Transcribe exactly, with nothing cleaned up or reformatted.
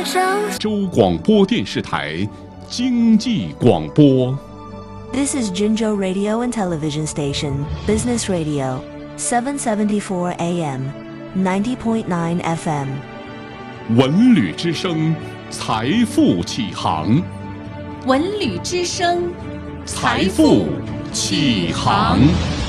州广播电视台经济广播。 This is Jinzhou Radio and Television Station, Business Radio, seven seventy-four A M, ninety point nine F M. 文旅之声，财富起航。 文旅之声， 财富起航。